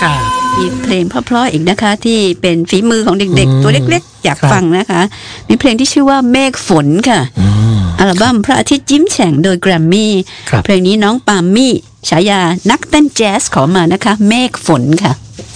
มีเพลงเพราะๆอีกนะคะที่เป็นฝีมือของเด็กๆตัวเล็กๆอยากฟังนะคะมีเพลงที่ชื่อว่าเมฆฝนค่ะอัลบั้มพระอาทิตย์ยิ้มแฉ่งโดยแกรมมี่เพลงนี้น้องปามี่ฉายานักเต้นแจ๊สขอมานะคะเมฆฝนค่ะ